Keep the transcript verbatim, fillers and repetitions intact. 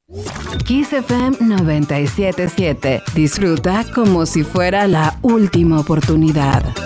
Kiss F M noventa y siete punto siete. Disfruta como si fuera la última oportunidad.